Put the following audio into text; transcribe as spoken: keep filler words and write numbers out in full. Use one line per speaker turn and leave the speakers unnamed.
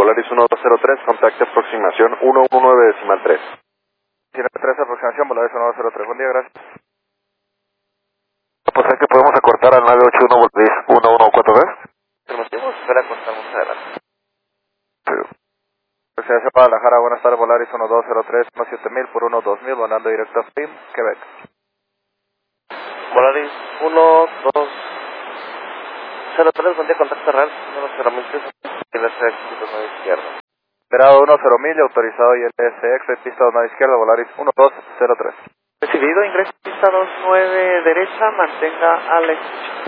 Volaris uno dos cero tres, contacte aproximación uno uno nueve decimal tres.
Tiene tres aproximación, Volaris uno dos cero tres, buen día, gracias.
Pues es que podemos acortar al nueve ocho uno Volaris uno uno cuatro tres.
Permitimos espera contar más adelante.
Presidencia Guadalajara, buenas tardes, Volaris uno dos cero tres, uno siete mil por uno dos mil, volando directo a Spin, Quebec.
Volaris uno dos cero tres, buen día, contacto real, uno cero mil tres, L S X, pista izquierda.
Esperado uno cero mil, autorizado y L S X, pista dos nueve izquierda, Volaris uno dos cero tres.
Recibido, ingreso pista dos nueve derecha, mantenga a la escucha.